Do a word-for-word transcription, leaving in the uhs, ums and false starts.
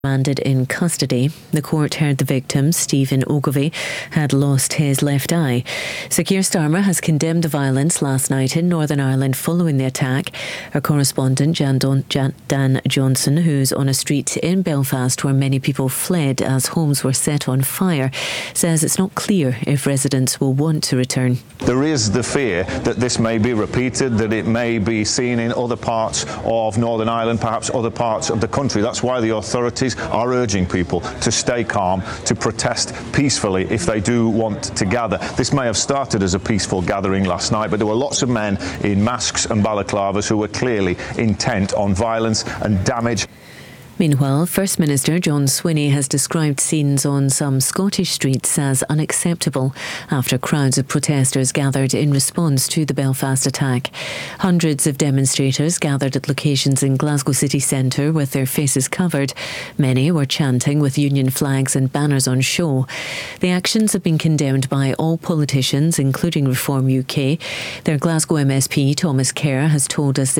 Remanded in custody. The court heard the victim, Stephen Ogilvie, had lost his left eye. Sir Keir Starmer has condemned the violence last night in Northern Ireland following the attack. Our correspondent Jan Don- Jan- Dan Johnson, who's on a street in Belfast where many people fled as homes were set on fire, says it's not clear if residents will want to return. There is the fear that this may be repeated, that it may be seen in other parts of Northern Ireland, perhaps other parts of the country. That's why the authorities are urging people to stay calm, to protest peacefully if they do want to gather. This may have started as a peaceful gathering last night, but there were lots of men in masks and balaclavas who were clearly intent on violence and damage. Meanwhile, First Minister John Swinney has described scenes on some Scottish streets as unacceptable after crowds of protesters gathered in response to the Belfast attack. Hundreds of demonstrators gathered at locations in Glasgow city centre with their faces covered. Many were chanting with union flags and banners on show. The actions have been condemned by all politicians, including Reform U K. Their Glasgow M S P, Thomas Kerr, has told us that